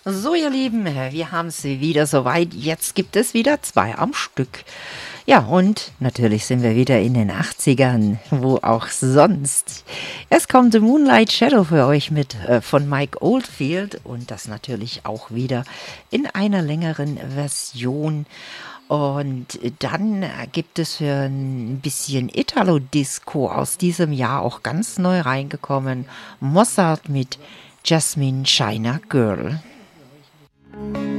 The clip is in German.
So, ihr Lieben, wir haben es wieder soweit. Jetzt gibt es wieder zwei am Stück. Ja, und natürlich sind wir wieder in den 80ern, wo auch sonst. Es kommt The Moonlight Shadow für euch mit von Mike Oldfield und das natürlich auch wieder in einer längeren Version. Und dann gibt es für ein bisschen Italo-Disco aus diesem Jahr auch ganz neu reingekommen. Mossad mit Jasmine China Girl.